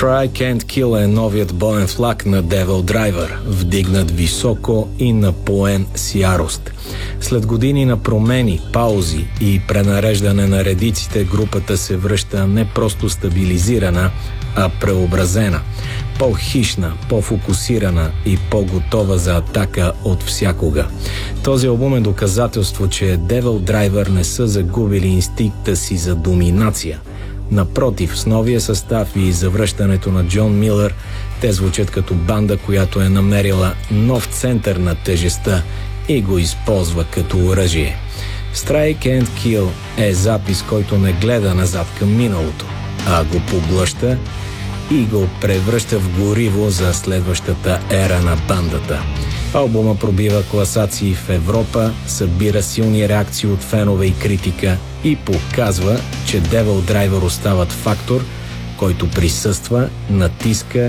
Try Can't Kill е новият боен флаг на Devil Driver, вдигнат високо и напоен с ярост. След години на промени, паузи и пренареждане на редиците, групата се връща не просто стабилизирана, а преобразена. По-хищна, по-фокусирана и по-готова за атака от всякога. Този албум е доказателство, че Devil Driver не са загубили инстинкта си за доминация. Напротив, с новия състав и завръщането на Джон Милър, те звучат като банда, която е намерила нов център на тежестта и го използва като оръжие. Strike and Kill е запис, който не гледа назад към миналото, а го поглъща и го превръща в гориво за следващата ера на бандата. Албума пробива класации в Европа, събира силни реакции от фенове и критика и показва, че Devil Driver остават фактор, който присъства, натиска